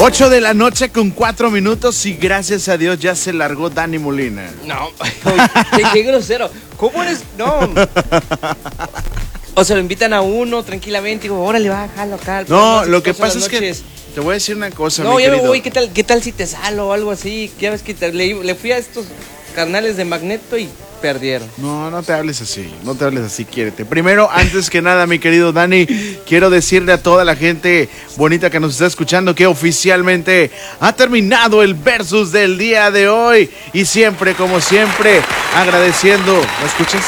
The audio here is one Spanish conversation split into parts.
8 de la noche con 4 minutos y gracias a Dios ya se largó Dani Molina. No, qué grosero. ¿Cómo eres? No. O se lo invitan a uno tranquilamente y digo, órale, bájalo acá. No, lo que pasa es que te voy a decir una cosa, no, mi ya querido. me voy, ¿qué tal si te salo o algo así? Ya ves que le fui a estos carnales de Magneto y perdieron. No te hables así, quiérete. Primero, antes que nada, mi querido Dani, quiero decirle a toda la gente bonita que nos está escuchando que oficialmente ha terminado el versus del día de hoy. Y siempre, como siempre, agradeciendo, ¿me escuchas?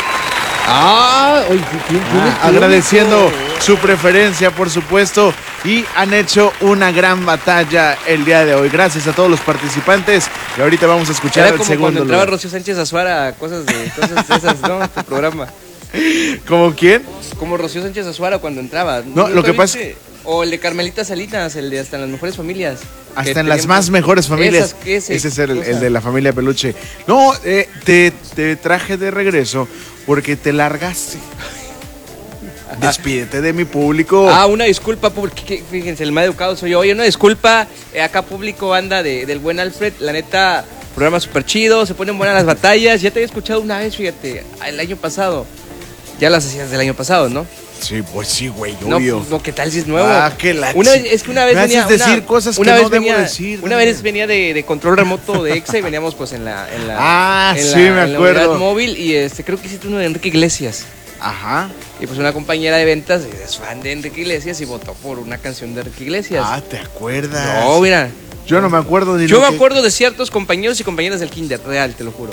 Agradeciendo su preferencia, por supuesto, y han hecho una gran batalla el día de hoy. Gracias a todos los participantes. Y ahorita vamos a escuchar el segundo cuando entraba lugar. Rocío Sánchez Azuara, cosas de esas, ¿no? Tu programa. ¿Cómo quién? Como Rocío Sánchez Azuara cuando entraba. No, lo que pasa... O el de Carmelita Salinas, el de Hasta en las Mejores Familias. Hasta en las más mejores familias. Ese es el de la familia Peluche. No, te traje de regreso porque te largaste. Despídete de mi público. Una disculpa, porque fíjense, el más educado soy yo. Oye, una disculpa, acá público, banda del buen Alfred. La neta, programa súper chido, se ponen buenas las batallas. Ya te había escuchado una vez, fíjate, el año pasado. Ya las hacías del año pasado, ¿no? Sí, pues sí, güey, no, obvio. No, ¿qué tal si es nuevo? Que la es que una vez venía... decir cosas que no debo decir. Una vez venía de control remoto de EXA y veníamos pues en la sí, me acuerdo. En la móvil y creo que hiciste uno de Enrique Iglesias. Ajá. Y pues una compañera de ventas es fan de Enrique Iglesias y votó por una canción de Enrique Iglesias. ¿te acuerdas? No, mira. Yo no me acuerdo de Yo me acuerdo de ciertos compañeros y compañeras del kinder, real, te lo juro.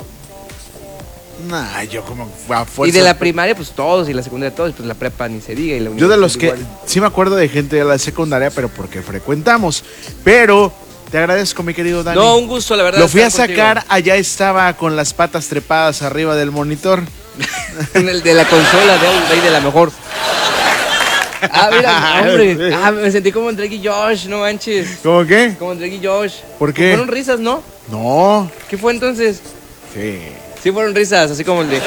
Yo como a fuerza. Y de la primaria, pues todos, y la secundaria todos, pues la prepa ni se diga. Y la yo de los que igual. Sí me acuerdo de gente de la secundaria, pero porque frecuentamos. Pero te agradezco, mi querido Dani. No, un gusto, la verdad. Lo fui a sacar, contigo. Allá estaba con las patas trepadas arriba del monitor. En el de la consola de la mejor. Mira, hombre. Me sentí como en Drake y Josh, no manches. ¿Cómo qué? Como en Drake y Josh. ¿Por qué? Fueron risas, ¿no? No. ¿Qué fue entonces? Sí. Sí fueron risas, así como el de...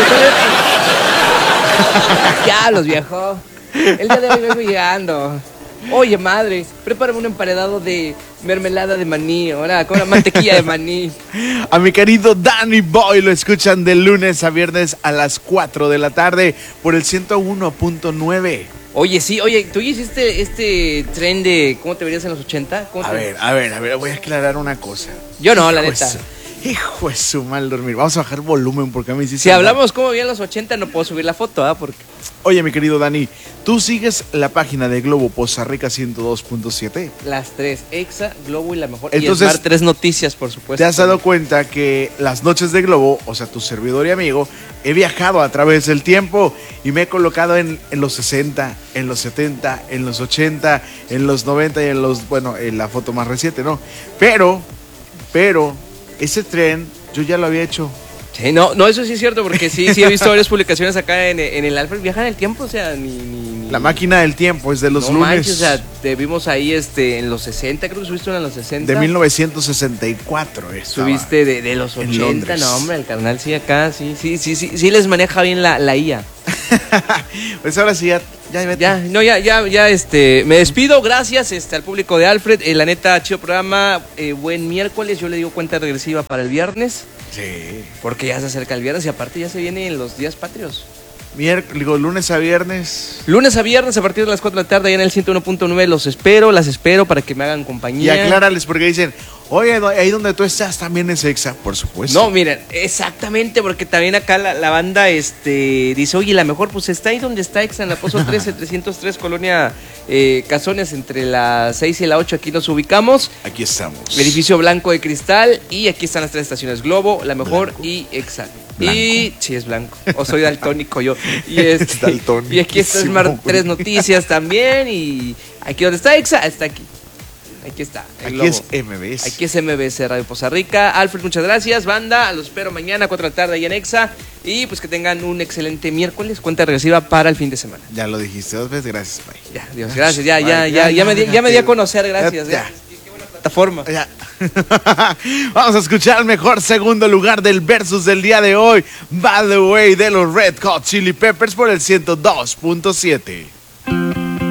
Diablos, viejo. El día de hoy vengo llegando. Oye, madre, prepárame un emparedado de mermelada de maní, ahora con la mantequilla de maní. A mi querido Danny Boy lo escuchan de lunes a viernes a las 4 de la tarde por el 101.9. Oye, sí, tú hiciste este tren de cómo te verías en los 80. A ver, voy a aclarar una cosa. Yo no, la neta. Hijo de su mal dormir. Vamos a bajar volumen porque a mí sí. Si hablamos cómo veían los 80, no puedo subir la foto, Porque... Oye, mi querido Dani, ¿tú sigues la página de Globo Poza Rica 102.7? Las tres, EXA, Globo y La Mejor. Entonces, y Smart 3 Noticias, por supuesto. ¿Te has dado cuenta que las noches de Globo, o sea, tu servidor y amigo, he viajado a través del tiempo y me he colocado en los 60, en los 70, en los 80, en los 90 y en la foto más reciente, ¿no? Pero, ese tren yo ya lo había hecho. Sí, no, eso sí es cierto, porque sí he visto varias publicaciones acá en el Alfred. Viajan en el tiempo, o sea, ni... La máquina del tiempo es de los lunes. Manches, o sea, te vimos ahí en los 60, creo que subiste una en los 60. De 1964 subiste de los 80, no, hombre, el carnal sí acá, sí les maneja bien la IA. Pues ahora sí, ya, me despido, gracias al público de Alfred, la neta, chido programa, buen miércoles, yo le digo cuenta regresiva para el viernes. Sí. Porque ya se acerca el viernes y aparte ya se vienen los días patrios. Lunes a viernes. Lunes a viernes a partir de las 4 de la tarde, allá en el 101.9, las espero para que me hagan compañía. Y aclárales porque dicen, oye, ahí donde tú estás también es EXA, por supuesto. No, miren, exactamente, porque también acá la banda dice, oye, la mejor pues está ahí donde está EXA, en la Pozo 13, 303, Colonia Cazones, entre la 6 y la 8, aquí nos ubicamos. Aquí estamos. Edificio blanco de cristal y aquí están las 3 estaciones, Globo, La Mejor blanco. Y EXA. Blanco. Y sí, es blanco, o soy daltónico yo. Y, daltónico. Y aquí está Smart 3 Noticias también, y aquí donde está EXA, está aquí. Aquí está. Aquí Globo. es MBS. Aquí es MBS Radio Poza Rica. Alfred, muchas gracias. Banda, los espero mañana, 4 de la tarde, ahí en EXA. Y pues que tengan un excelente miércoles. Cuenta regresiva para el fin de semana. Ya lo dijiste 2 veces, gracias, bye. Ya, Dios, gracias. Ya me di a conocer, gracias. Ya. Qué buena plataforma. Ya. Vamos a escuchar el mejor segundo lugar del versus del día de hoy. By the way, de los Red Hot Chili Peppers por el 102.7.